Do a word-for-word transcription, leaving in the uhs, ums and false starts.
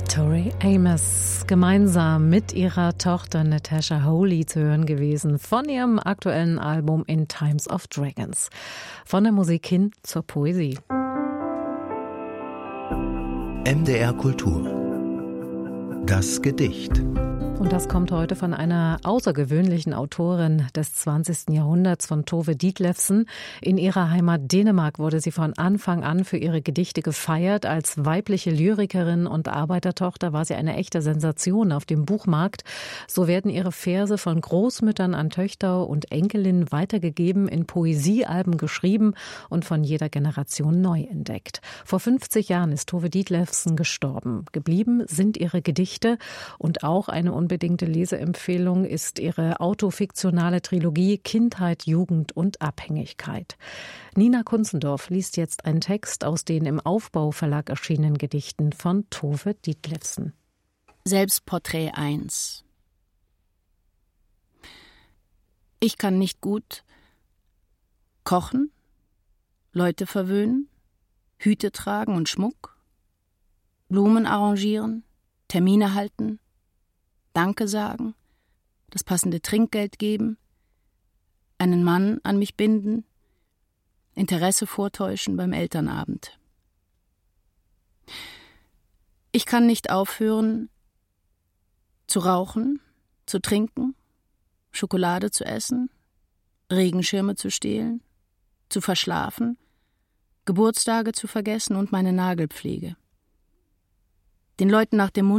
Tori Amos gemeinsam mit ihrer Tochter Natasha Holy zu hören gewesen von ihrem aktuellen Album In Times of Dragons. Von der Musik hin zur Poesie. M D R Kultur. Das Gedicht. Und das kommt heute von einer außergewöhnlichen Autorin des zwanzigsten Jahrhunderts, von Tove Ditlevsen. In ihrer Heimat Dänemark wurde sie von Anfang an für ihre Gedichte gefeiert. Als weibliche Lyrikerin und Arbeitertochter war sie eine echte Sensation auf dem Buchmarkt. So werden ihre Verse von Großmüttern an Töchter und Enkelinnen weitergegeben, in Poesiealben geschrieben und von jeder Generation neu entdeckt. Vor fünfzig Jahren ist Tove Ditlevsen gestorben. Geblieben sind ihre Gedichte und auch eine unbedingte Leseempfehlung ist ihre autofiktionale Trilogie Kindheit, Jugend und Abhängigkeit. Nina Kunzendorf liest jetzt einen Text aus den im Aufbau Verlag erschienenen Gedichten von Tove Ditlevsen. Selbstporträt eins. Ich kann nicht gut kochen, Leute verwöhnen, Hüte tragen und Schmuck, Blumen arrangieren, Termine halten, Danke sagen, das passende Trinkgeld geben, einen Mann an mich binden, Interesse vortäuschen beim Elternabend. Ich kann nicht aufhören, zu rauchen, zu trinken, Schokolade zu essen, Regenschirme zu stehlen, zu verschlafen, Geburtstage zu vergessen und meine Nagelpflege. Den Leuten nach dem Mund